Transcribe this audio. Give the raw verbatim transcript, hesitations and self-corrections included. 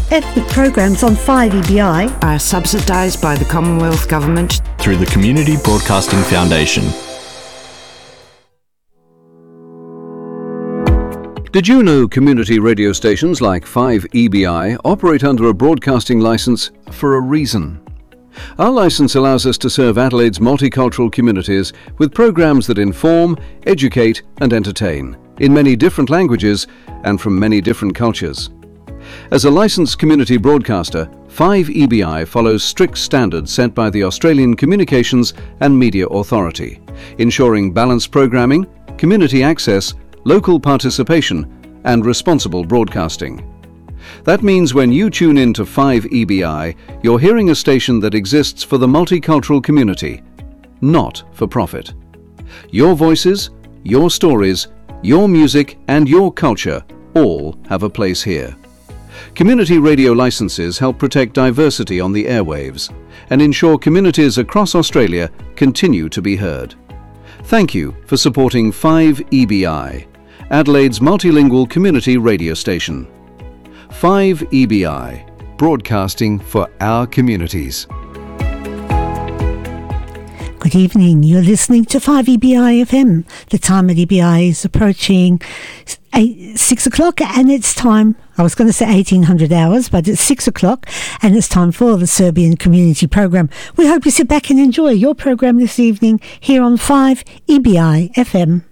Ethnic programs on five E B I are subsidised by the Commonwealth Government through the Community Broadcasting Foundation. Did you know community radio stations like five E B I operate under a broadcasting licence for a reason? Our licence allows us to serve Adelaide's multicultural communities with programmes that inform, educate and entertain in many different languages and from many different cultures. As a licensed community broadcaster, five E B I follows strict standards set by the Australian Communications and Media Authority, ensuring balanced programming, community access, local participation and responsible broadcasting. That means when you tune in to five E B I, you're hearing a station that exists for the multicultural community, not for profit. Your voices, your stories, your music and your culture all have a place here. Community radio licenses help protect diversity on the airwaves and ensure communities across Australia continue to be heard. Thank you for supporting five E B I, Adelaide's multilingual community radio station. five E B I, broadcasting for our communities. Good evening. You're listening to five E B I F M. The time at E B I is approaching eight, six o'clock, and it's time. I was going to say eighteen hundred hours, but it's six o'clock, and it's time for the Serbian Community Program. We hope you sit back and enjoy your program this evening here on five E B I F M.